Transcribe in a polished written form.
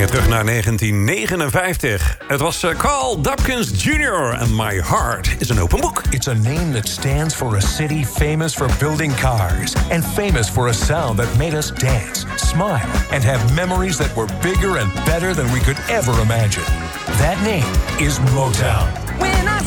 gingen terug naar 1959. Het was Carl Dubkins Jr. and My Heart is an Open Book. It's a name that stands for a city famous for building cars and famous for a sound that made us dance, smile, and have memories that were bigger and better than we could ever imagine. That name is Motown.